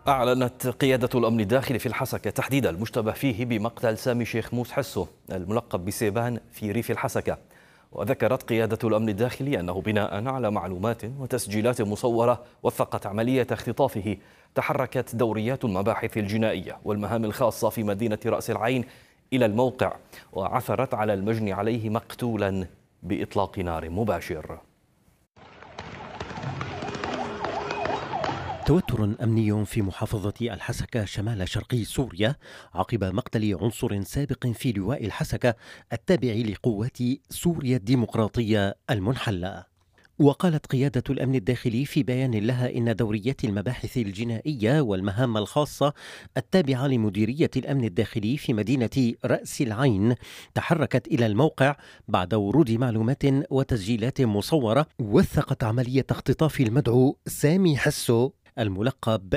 أعلنت قيادة الأمن الداخلي في الحسكة تحديد المشتبه فيه بمقتل سامي شيخ موس حسو الملقب بسيبان في ريف الحسكة. وذكرت قيادة الأمن الداخلي أنه بناء على معلومات وتسجيلات مصورة وثقت عملية اختطافه، تحركت دوريات المباحث الجنائية والمهام الخاصة في مدينة رأس العين إلى الموقع، وعثرت على المجني عليه مقتولا بإطلاق نار مباشر. توتر أمني في محافظة الحسكة شمال شرقي سوريا عقب مقتل عنصر سابق في لواء الحسكة التابع لقوات سوريا الديمقراطية المنحلة. وقالت قيادة الأمن الداخلي في بيان لها إن دوريات المباحث الجنائية والمهام الخاصة التابعة لمديرية الأمن الداخلي في مدينة رأس العين تحركت إلى الموقع بعد ورود معلومات وتسجيلات مصورة وثقت عملية اختطاف المدعو سامي حسو الملقب